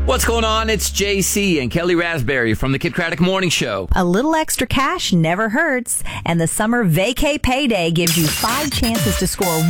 What's going on? It's JC and Kelly Raspberry from the Kid Craddock Morning Show. A little extra cash never hurts, and the summer vacay payday gives you 5 chances to score